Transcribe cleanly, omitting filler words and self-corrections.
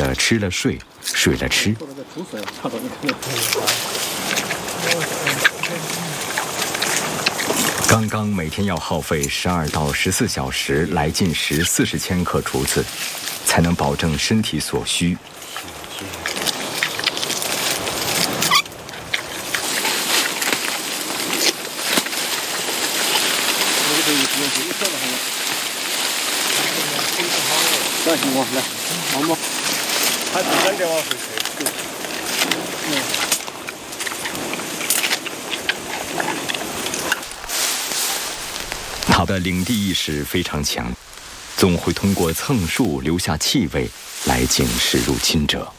的吃了睡，睡了吃。刚刚每天要耗费12到14小时来进食40千克竹子，才能保证身体所需。 来，行我来，好吗？还不敢给我回去。 他的领地意识非常强，总会通过蹭树留下气味来警示入侵者。